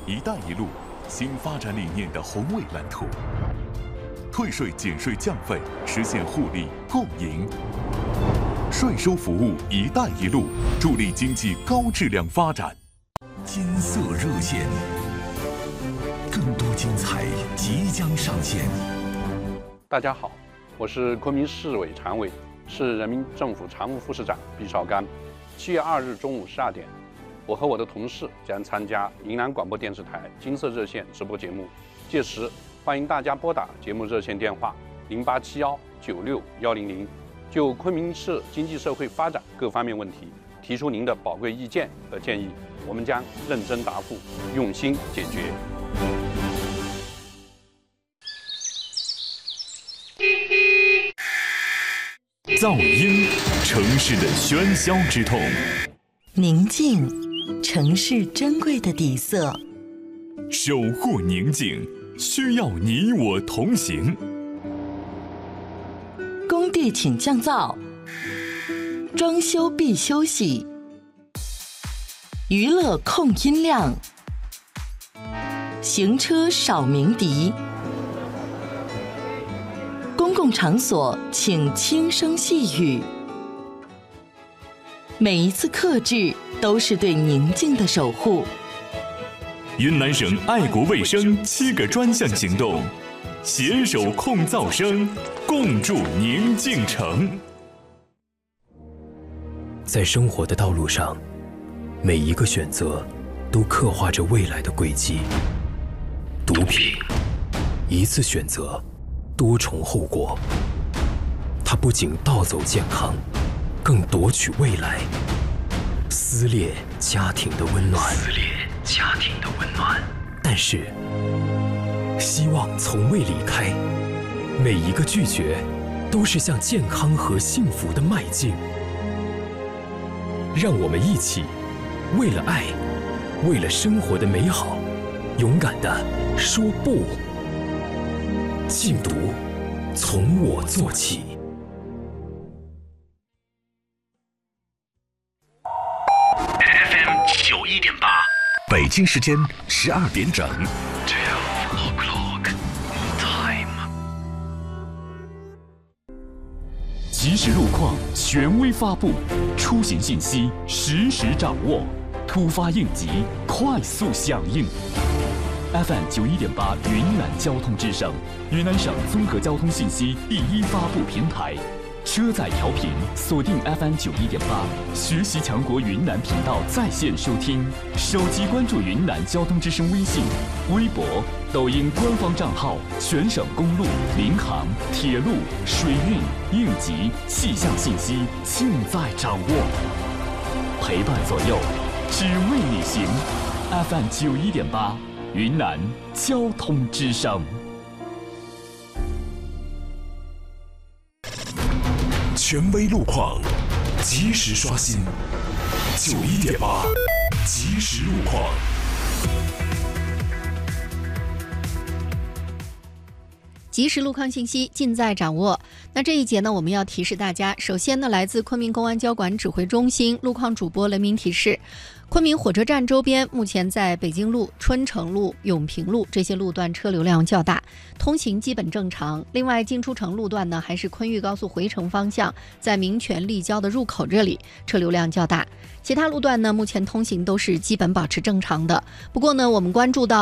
“一带一路”新发展理念的宏伟蓝图，退税减税降费，实现互利共赢。税收服务“一带一路”，助力经济高质量发展。 金色热线，更多精彩即将上线。 大家好，我是昆明市委常委、市人民政府常务副市长毕绍刚。7月2日中午12点，我和我的同事将参加云南广播电视台金色热线直播节目，届时欢迎大家拨打节目热线电话0871961100，就昆明市经济社会发展各方面问题提出您的宝贵意见和建议，我们将认真答复，用心解决。 噪音，城市的喧嚣之痛； 宁静，城市珍贵的底色。 守护宁静，需要你我同行。 工地请降噪，装修必休息，娱乐控音量，行车少鸣笛。公共场所请轻声细语，每一次克制都是对宁静的守护。 云南省爱国卫生7个专项行动，携手控噪声，共筑宁静城。 在生活的道路上，每一个选择都刻画着未来的轨迹。毒品，一次选择，多重后果。它不仅盗走健康，更夺取未来，撕裂家庭的温暖。但是，希望从未离开。每一个拒绝，都是向健康和幸福的迈进。让我们一起，为了爱，为了生活的美好，勇敢地说不。禁毒，从我做起。 FM 91.8，北京时间12点整。 即时路况权威发布，出行信息实时掌握，突发应急快速响应。FM 91.8云南交通之声，云南省综合交通信息第一发布平台。车载调频锁定 FM 91.8，学习强国云南频道在线收听，手机关注云南交通之声微信、微博、抖音官方账号，全省公路、民航、铁路、水运、应急、气象信息尽在掌握，陪伴左右，只为你行。FM 91.8，云南交通之声。 权威路况，及时刷新。91.8，即时路况。 即时路况信息尽在掌握。那这一节呢，我们要提示大家，首先呢，来自昆明公安交管指挥中心路况主播雷鸣提示，昆明火车站周边目前在北京路、春城路、永平路这些路段车流量较大，通行基本正常。另外，进出城路段呢，还是昆豫高速回程方向，在民权立交的入口这里车流量较大。其他路段呢，目前通行都是基本保持正常的。不过呢，我们关注到